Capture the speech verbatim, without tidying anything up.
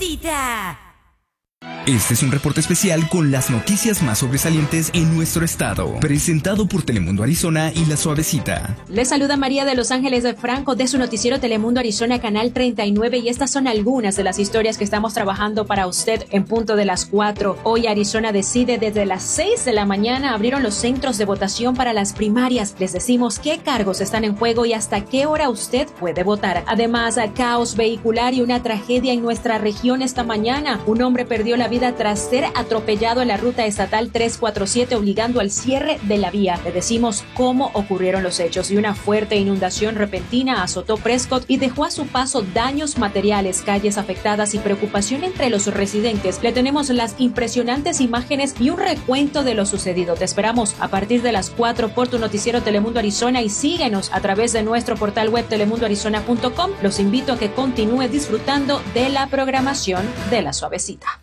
Suavecita. Este es un reporte especial con las noticias más sobresalientes en nuestro estado, presentado por Telemundo Arizona y La Suavecita. Les saluda María de Los Ángeles de Franco de su noticiero Telemundo Arizona, Canal treinta y nueve, y estas son algunas de las historias que estamos trabajando para usted en punto de las cuatro. Hoy Arizona decide desde las seis de la mañana abrieron los centros de votación para las primarias. Les decimos qué cargos están en juego y hasta qué hora usted puede votar. Además, caos vehicular y una tragedia en nuestra región esta mañana. Un hombre perdió la vida tras ser atropellado en la ruta estatal trescientos cuarenta y siete, obligando al cierre de la vía. Le decimos cómo ocurrieron los hechos. Y una fuerte inundación repentina azotó Prescott y dejó a su paso daños materiales, calles afectadas y preocupación entre los residentes. Le tenemos las impresionantes imágenes y un recuento de lo sucedido. Te esperamos a partir de las cuatro por tu noticiero Telemundo Arizona y síguenos a través de nuestro portal web telemundo arizona punto com. Los invito a que continúe disfrutando de la programación de La Suavecita.